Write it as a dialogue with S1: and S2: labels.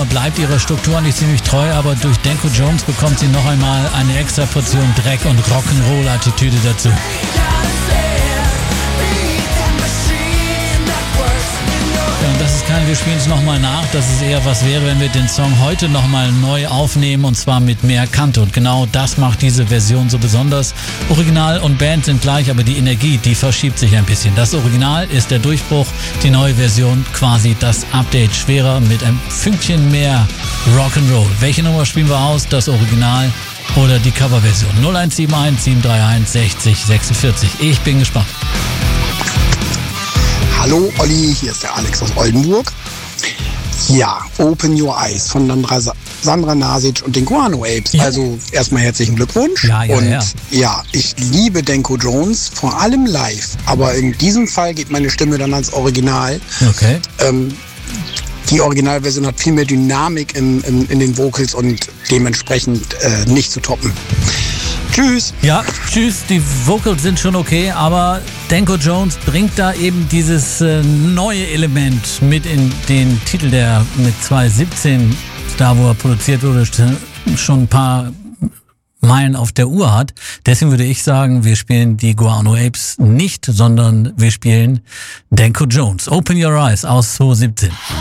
S1: bleibt ihrer Struktur eigentlich ziemlich treu, aber durch Danko Jones bekommt sie noch einmal eine extra Portion Dreck und Rock'n'Roll-Attitüde dazu. Und das ist kein, wir spielen es nochmal nach, dass es eher was wäre, wenn wir den Song heute nochmal neu aufnehmen und zwar mit mehr Kante. Und genau das macht diese Version so besonders. Original und Band sind gleich, aber die Energie, die verschiebt sich ein bisschen. Das Original ist der Durchbruch, die neue Version quasi das Update, schwerer mit ein Fünkchen mehr Rock'n'Roll. Welche Nummer spielen wir aus? Das Original oder die Coverversion? 0171 731 60 46. Ich bin gespannt.
S2: Hallo Olli, hier ist der Alex aus Oldenburg. Ja, Open Your Eyes von Sandra Nasic und den Guano Apes. Ja. Also erstmal herzlichen Glückwunsch. Ja, ich liebe Danko Jones, vor allem live. Aber in diesem Fall geht meine Stimme dann ans Original.
S1: Okay.
S2: Die Originalversion hat viel mehr Dynamik in den Vocals und dementsprechend nicht zu toppen. Tschüss.
S1: Ja, tschüss. Die Vocals sind schon okay, aber Danko Jones bringt da eben dieses neue Element mit in den Titel, der mit 2017, da wo er produziert wurde, schon ein paar Meilen auf der Uhr hat. Deswegen würde ich sagen, wir spielen die Guano Apes nicht, sondern wir spielen Danko Jones. Open Your Eyes aus 2017.